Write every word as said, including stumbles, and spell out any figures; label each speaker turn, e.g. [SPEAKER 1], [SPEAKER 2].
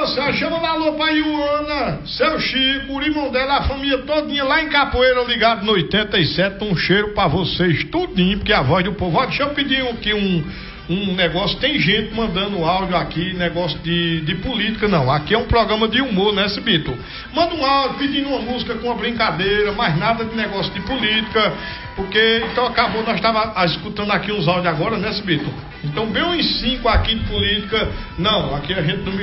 [SPEAKER 1] você chama na alô pra Iuana, seu Chico, o irmão dela, a família todinha lá em Capoeira, ligado no oitenta e sete, um cheiro pra vocês tudinho, porque a voz do povo. Ó, deixa eu pedir aqui um, um negócio, tem gente mandando áudio aqui, negócio de, de política, não, aqui é um programa de humor, né, Cibito? Manda um áudio pedindo uma música com uma brincadeira, mais nada de negócio de política, porque, então acabou, nós estávamos escutando aqui uns áudios agora, né, Cibito? Então, bem uns cinco aqui de política, não, aqui a gente não